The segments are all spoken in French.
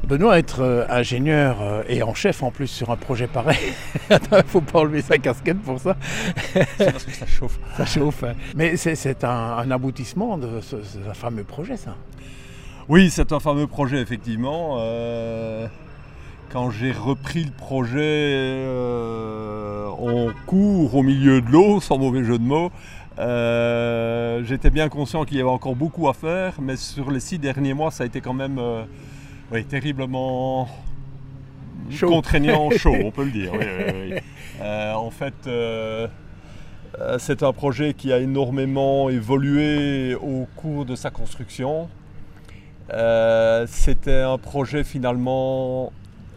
Benoît, être ingénieur et en chef en plus sur un projet pareil, il ne faut pas enlever sa casquette pour ça. C'est parce que ça chauffe. Ça chauffe. Mais c'est un aboutissement de ce fameux projet, ça. Oui, c'est un fameux projet, effectivement. Quand j'ai repris le projet en cours au milieu de l'eau, sans mauvais jeu de mots, j'étais bien conscient qu'il y avait encore beaucoup à faire, mais sur les 6 derniers mois, ça a été quand même terriblement contraignant, chaud, on peut le dire. Oui. En fait, c'est un projet qui a énormément évolué au cours de sa construction. C'était un projet finalement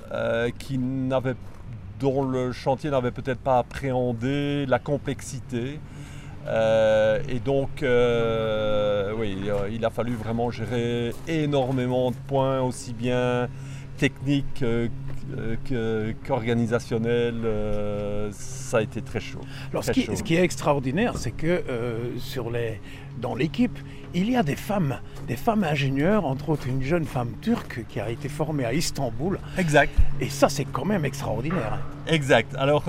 dont le chantier n'avait peut-être pas appréhendé la complexité. Et donc, il a fallu vraiment gérer énormément de points, aussi bien techniques qu'organisationnels. Ça a été très chaud. Alors, ce qui est extraordinaire, c'est que dans l'équipe, il y a des femmes ingénieurs, entre autres une jeune femme turque qui a été formée à Istanbul. Exact. Et ça, c'est quand même extraordinaire. Exact. Alors,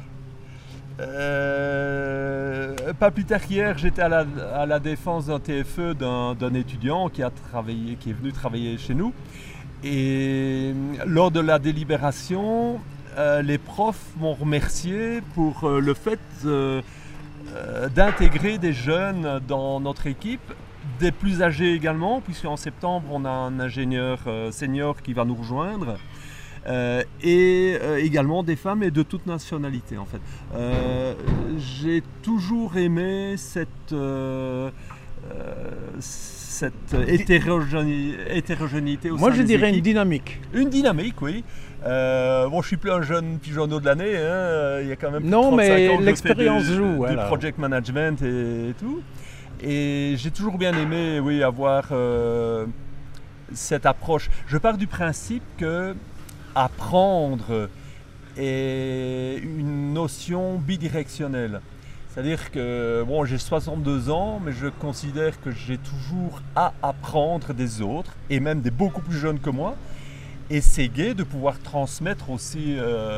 pas plus tard qu'hier, j'étais à la défense d'un TFE d'un étudiant qui est venu travailler chez nous. Et lors de la délibération, les profs m'ont remercié pour le fait d'intégrer des jeunes dans notre équipe, des plus âgés également, puisqu'en septembre, on a un ingénieur senior qui va nous rejoindre. Et également des femmes et de toute nationalité en fait. J'ai toujours aimé cette hétérogénéité au sein des équipes. Moi je dirais une dynamique. Une dynamique, oui. Je suis plus un jeune pigeonneau de l'année, il y a quand même plus de 35 mais ans que l'expérience je fais joue. du project management et tout. Et j'ai toujours bien aimé avoir cette approche. Je pars du principe que apprendre est une notion bidirectionnelle. C'est-à-dire que j'ai 62 ans, mais je considère que j'ai toujours à apprendre des autres, et même des beaucoup plus jeunes que moi. Et c'est gai de pouvoir transmettre aussi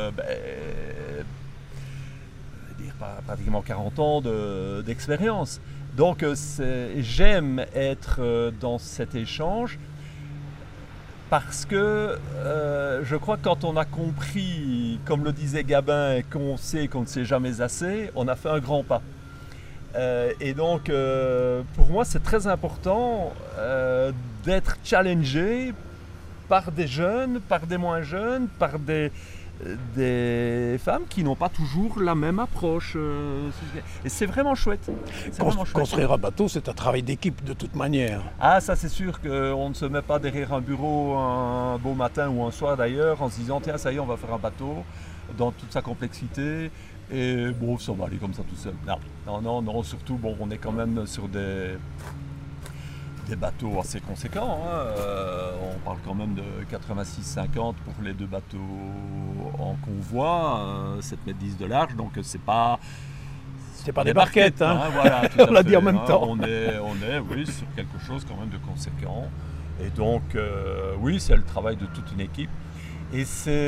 pratiquement 40 ans d'expérience. Donc j'aime être dans cet échange. Parce que je crois que quand on a compris, comme le disait Gabin, qu'on sait qu'on ne sait jamais assez, on a fait un grand pas. Et donc, pour moi, c'est très important d'être challengé par des jeunes, par des moins jeunes, par des femmes qui n'ont pas toujours la même approche. Et c'est vraiment chouette. Construire un bateau, c'est un travail d'équipe de toute manière. Ah, ça c'est sûr qu'on ne se met pas derrière un bureau un beau matin ou un soir d'ailleurs en se disant tiens ça y est on va faire un bateau dans toute sa complexité et ça va aller comme ça tout seul. Non, surtout on est quand même sur des bateaux assez conséquents. On parle quand même de 86-50 pour les 2 bateaux en convoi, 7,10 m de large, donc c'est pas des barquettes. Voilà, on l'a dit en même temps. On est sur quelque chose quand même de conséquent. Et donc, c'est le travail de toute une équipe. Et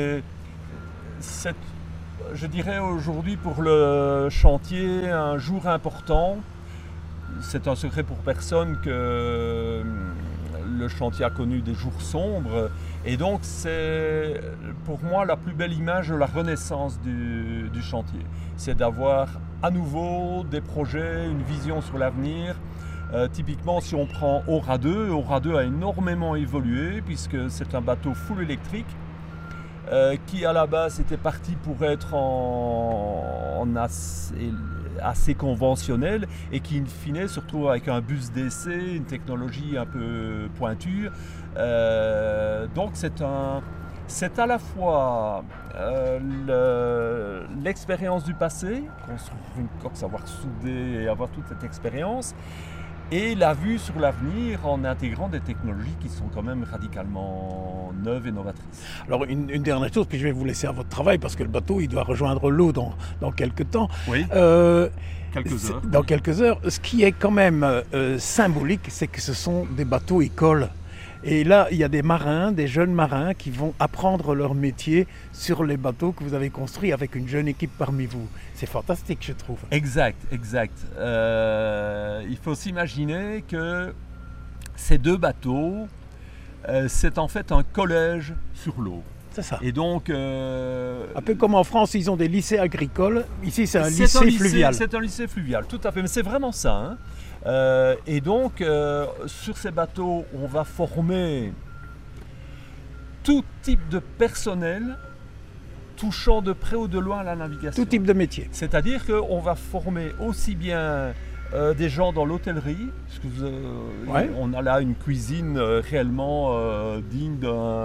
je dirais aujourd'hui pour le chantier, un jour important. C'est un secret pour personne que le chantier a connu des jours sombres et donc c'est pour moi la plus belle image de la renaissance du chantier. C'est d'avoir à nouveau des projets, une vision sur l'avenir. Typiquement si on prend Aura 2 a énormément évolué puisque c'est un bateau full électrique qui à la base était parti pour être en assez conventionnel et qui in fine se retrouve avec un bus d'essai, une technologie un peu pointue. Donc c'est à la fois l'expérience du passé, construire une coque, savoir souder et avoir toute cette expérience, et la vue sur l'avenir en intégrant des technologies qui sont quand même radicalement neuves et novatrices. Alors une dernière chose, puis je vais vous laisser à votre travail parce que le bateau il doit rejoindre l'eau dans quelques temps. Oui, quelques heures. Dans quelques heures. Ce qui est quand même symbolique, c'est que ce sont des bateaux écoles. Et là, il y a des marins, des jeunes marins qui vont apprendre leur métier sur les bateaux que vous avez construits avec une jeune équipe parmi vous. C'est fantastique, je trouve. Exact. Il faut s'imaginer que ces 2 bateaux, c'est en fait un collège sur l'eau. C'est ça. Et donc, un peu comme en France, ils ont des lycées agricoles. Ici, c'est un lycée fluvial. C'est un lycée fluvial, tout à fait. Mais c'est vraiment ça. Hein. Et donc, sur ces bateaux, on va former tout type de personnel touchant de près ou de loin à la navigation. Tout type de métier. C'est-à-dire qu'on va former aussi bien des gens dans l'hôtellerie, parce que on a là une cuisine réellement digne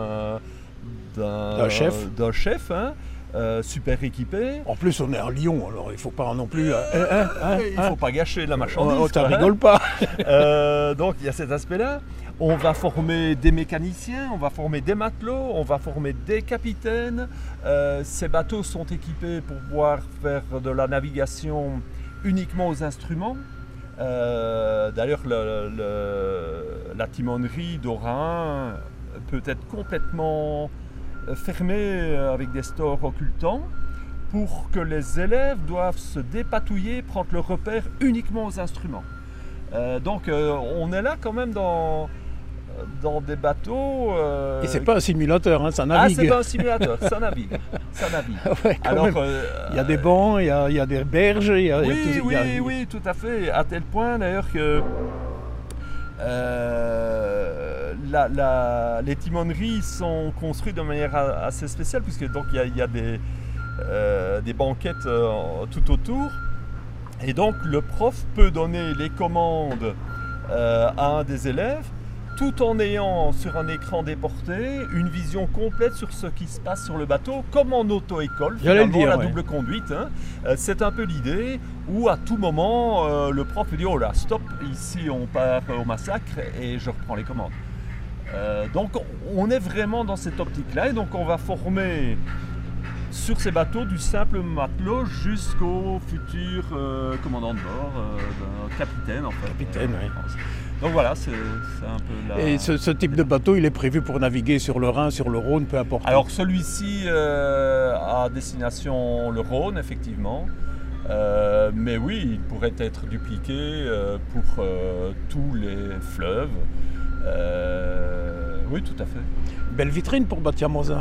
d'un chef, hein, super équipé. En plus, on est à Lyon, alors il ne faut pas non plus... il ne faut pas gâcher la marchandise. Ça rigole pas. Donc il y a cet aspect-là. On va former des mécaniciens, on va former des matelots, on va former des capitaines. Ces bateaux sont équipés pour pouvoir faire de la navigation uniquement aux instruments. D'ailleurs, la timonerie d'Orin peut être complètement fermée avec des stores occultants pour que les élèves doivent se dépatouiller, prendre le repère uniquement aux instruments. Donc on est là quand même dans des bateaux... Et c'est pas un simulateur, hein, ça navigue. Ah, c'est pas un simulateur, ça navigue. Ouais, alors, il y a des bancs, il y a des berges, oui, tout à fait. À tel point d'ailleurs que les timoneries sont construites de manière assez spéciale, puisque donc il y a des banquettes tout autour. Et donc le prof peut donner les commandes à un des élèves, tout en ayant sur un écran déporté une vision complète sur ce qui se passe sur le bateau, comme en auto-école, finalement, la double conduite. Hein. C'est un peu l'idée où à tout moment, le prof dit « Oh là, stop, ici on part au massacre et je reprends les commandes ». Donc on est vraiment dans cette optique-là, et donc on va former sur ces bateaux du simple matelot jusqu'au futur commandant de bord, capitaine en fait. Capitaine, oui. Donc voilà, c'est un peu la... Et ce type de bateau, il est prévu pour naviguer sur le Rhin, sur le Rhône, peu importe. Alors celui-ci a destination le Rhône, effectivement. Mais oui, il pourrait être dupliqué pour tous les fleuves. Oui, tout à fait. Belle vitrine pour Bâtia Mosin.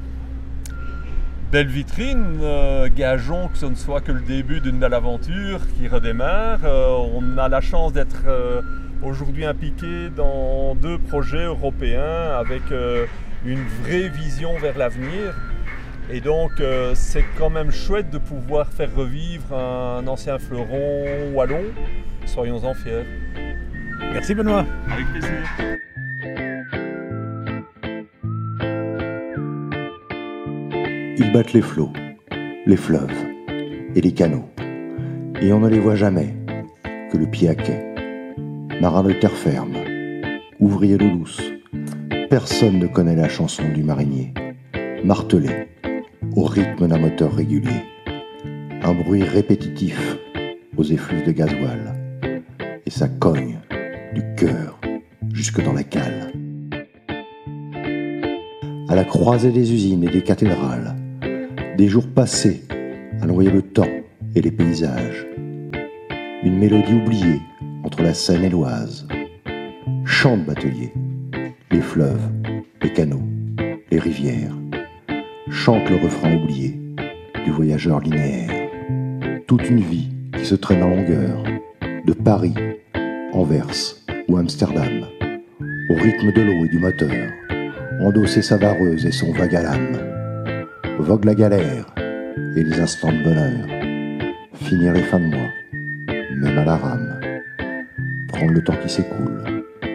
Belle vitrine, gageons que ce ne soit que le début d'une belle aventure qui redémarre. On a la chance d'être aujourd'hui impliqué dans 2 projets européens avec une vraie vision vers l'avenir. Et donc c'est quand même chouette de pouvoir faire revivre un ancien fleuron wallon. Soyons-en fiers. Merci Benoît. Avec plaisir. Ils battent les flots, les fleuves et les canaux, et on ne les voit jamais que le pied à quai. Marin de terre ferme, ouvrier d'eau douce, personne ne connaît la chanson du marinier, martelé au rythme d'un moteur régulier, un bruit répétitif aux effluves de gasoil, et ça cogne du cœur jusque dans la cale. À la croisée des usines et des cathédrales, des jours passés à noyer le temps et les paysages. Une mélodie oubliée entre la Seine et l'Oise. Chante batelier, les fleuves, les canaux, les rivières. Chante le refrain oublié du voyageur linéaire. Toute une vie qui se traîne en longueur, de Paris, Anvers ou Amsterdam, au rythme de l'eau et du moteur, endosser sa vareuse et son vague à l'âme. Vogue la galère et les instants de bonheur, finir les fins de mois, même à la rame, prendre le temps qui s'écoule,